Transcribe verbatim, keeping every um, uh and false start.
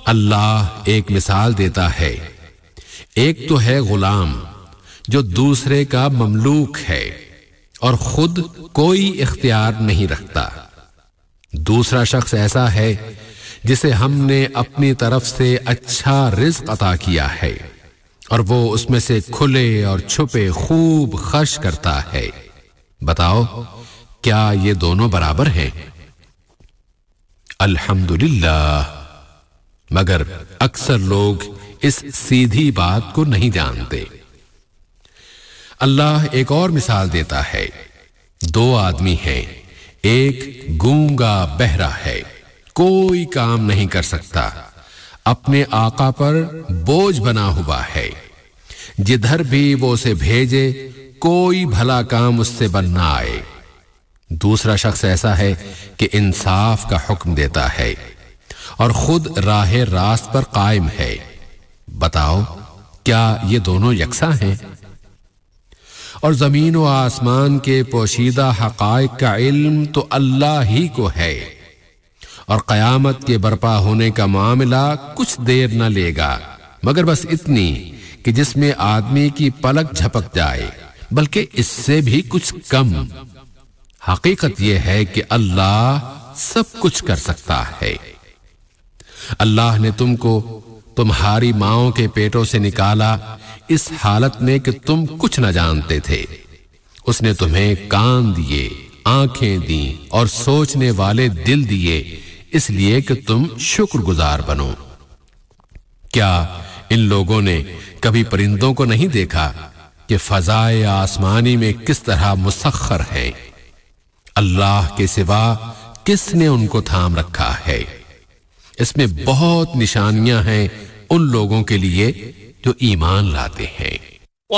اللہ ایک مثال دیتا ہے، ایک تو ہے غلام جو دوسرے کا مملوک ہے اور خود کوئی اختیار نہیں رکھتا، دوسرا شخص ایسا ہے جسے ہم نے اپنی طرف سے اچھا رزق عطا کیا ہے اور وہ اس میں سے کھلے اور چھپے خوب خرچ کرتا ہے، بتاؤ کیا یہ دونوں برابر ہیں؟ الحمدللہ، مگر اکثر لوگ اس سیدھی بات کو نہیں جانتے۔ اللہ ایک اور مثال دیتا ہے، دو آدمی ہیں، ایک گونگا بہرا ہے، کوئی کام نہیں کر سکتا، اپنے آقا پر بوجھ بنا ہوا ہے، جدھر بھی وہ اسے بھیجے کوئی بھلا کام اس سے بن نہ آئے۔ دوسرا شخص ایسا ہے کہ انصاف کا حکم دیتا ہے اور خود راہ راست پر قائم ہے، بتاؤ کیا یہ دونوں یکساں ہیں؟ اور زمین و آسمان کے پوشیدہ حقائق کا علم تو اللہ ہی کو ہے، اور قیامت کے برپا ہونے کا معاملہ کچھ دیر نہ لے گا، مگر بس اتنی کہ جس میں آدمی کی پلک جھپک جائے، بلکہ اس سے بھی کچھ کم۔ حقیقت یہ ہے کہ اللہ سب کچھ کر سکتا ہے۔ اللہ نے تم کو تمہاری ماؤں کے پیٹوں سے نکالا اس حالت میں کہ تم کچھ نہ جانتے تھے، اس نے تمہیں کان دیے، آنکھیں دیں اور سوچنے والے دل دیے، اس لیے کہ تم شکر گزار بنو۔ کیا ان لوگوں نے کبھی پرندوں کو نہیں دیکھا کہ فضائے آسمانی میں کس طرح مسخر ہیں؟ اللہ کے سوا کس نے ان کو تھام رکھا ہے؟ اس میں بہت نشانیاں ہیں ان لوگوں کے لیے جو ایمان لاتے ہیں۔